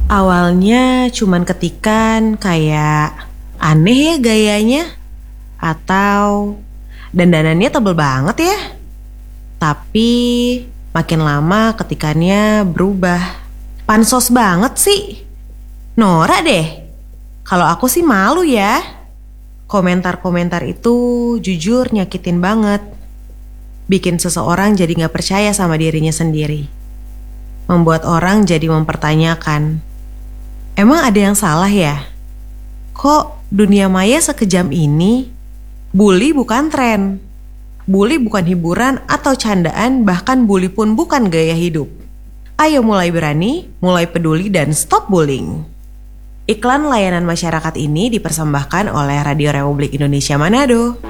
Awalnya cuman ketikan kayak aneh ya gayanya, atau dandanannya tebel banget ya. Tapi makin lama ketikannya berubah. Pansos banget sih. Norak deh. Kalau aku sih malu ya. Komentar-komentar itu jujur nyakitin banget. Bikin seseorang jadi gak percaya sama dirinya sendiri. Membuat orang jadi mempertanyakan, emang ada yang salah ya? Kok dunia maya sekejam ini? Bully bukan tren. Bully bukan hiburan atau candaan, bahkan bully pun bukan gaya hidup. Ayo mulai berani, mulai peduli, dan stop bullying. Iklan layanan masyarakat ini dipersembahkan oleh Radio Republik Indonesia Manado.